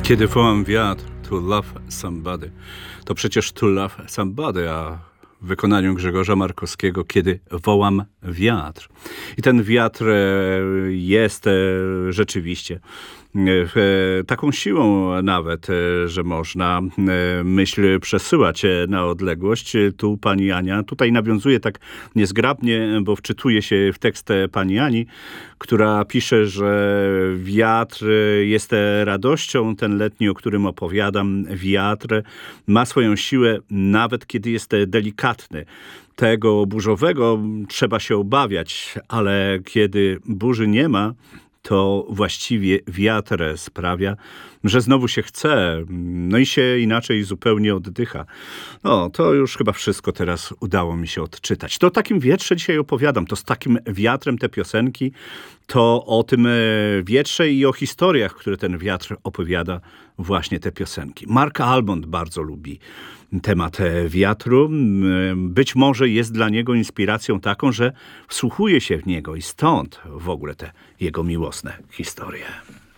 Kiedy wołam wiatr, to love somebody, to przecież to love somebody, a w wykonaniu Grzegorza Markowskiego, kiedy wołam wiatr. I ten wiatr jest rzeczywiście taką siłą nawet, że można myśl przesyłać na odległość. Tu pani Ania, tutaj nawiązuje tak niezgrabnie, bo wczytuje się w tekst pani Ani, która pisze, że wiatr jest radością, ten letni, o którym opowiadam. Wiatr ma swoją siłę nawet kiedy jest delikatny. Tego burzowego trzeba się obawiać, ale kiedy burzy nie ma, to właściwie wiatr sprawia, że znowu się chce, no i się inaczej zupełnie oddycha. No, to już chyba wszystko teraz udało mi się odczytać. To o takim wietrze dzisiaj opowiadam, to z takim wiatrem te piosenki, to o tym wietrze i o historiach, które ten wiatr opowiada, właśnie te piosenki. Mark Almond bardzo lubi temat wiatru. Być może jest dla niego inspiracją taką, że wsłuchuje się w niego i stąd w ogóle te jego miłosne historie.